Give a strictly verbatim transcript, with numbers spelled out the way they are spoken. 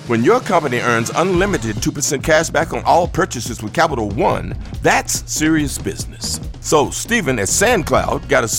When your company earns unlimited two percent cash back on all purchases with Capital One, that's serious business. So Stephen at SandCloud got a